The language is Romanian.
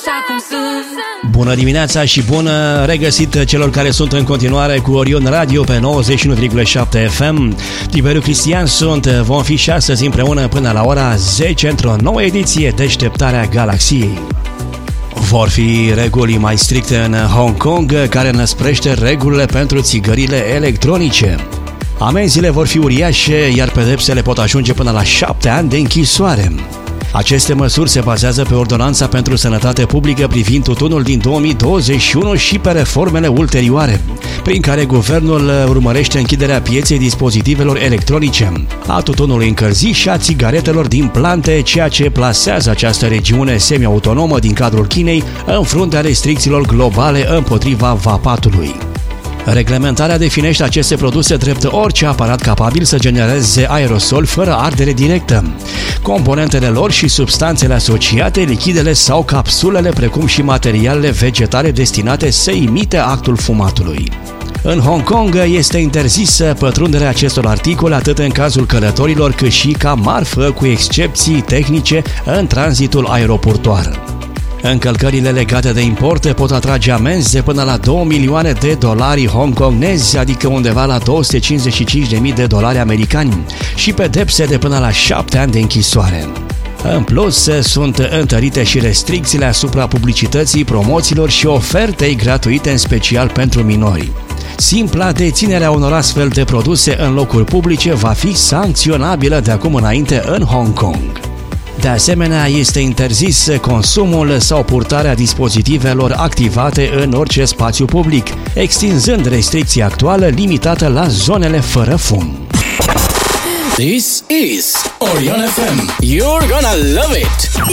așa cum sunt. Bună dimineața și bună regăsit celor care sunt în continuare cu Orion Radio pe 91,7 FM. Tiberiu Cristian sunt, vom fi și astăzi împreună până la ora 10 într-o nouă ediție Deșteptarea Galaxiei. Vor fi reguli mai stricte în Hong Kong, care năsprește regulile pentru țigările electronice. Amenziile vor fi uriașe, iar pedepsele pot ajunge până la 7 ani de închisoare. Aceste măsuri se bazează pe Ordonanța pentru Sănătate Publică privind tutunul din 2021 și pe reformele ulterioare, prin care guvernul urmărește închiderea pieței dispozitivelor electronice, a tutunului încălzit și a țigaretelor din plante, ceea ce plasează această regiune semi-autonomă din cadrul Chinei în fruntea restricțiilor globale împotriva vapatului. Reglementarea definește aceste produse drept orice aparat capabil să genereze aerosol fără ardere directă, componentele lor și substanțele asociate, lichidele sau capsulele, precum și materialele vegetale destinate să imite actul fumatului. În Hong Kong este interzisă pătrunderea acestor articole atât în cazul călătorilor cât și ca marfă, cu excepții tehnice în tranzitul aeroportuar. Încălcările legate de import pot atrage amenzi de până la 2 milioane de dolari hongkongnezi, adică undeva la 255.000 de dolari americani, și pedepse de până la 7 ani de închisoare. În plus, sunt întărite și restricțiile asupra publicității, promoțiilor și ofertei gratuite, în special pentru minori. Simpla deținerea unor astfel de produse în locuri publice va fi sancționabilă de acum înainte în Hong Kong. De asemenea, este interzis consumul sau purtarea dispozitivelor activate în orice spațiu public, extinzând restricția actuală limitată la zonele fără fum. This is Orion FM. You're gonna love it!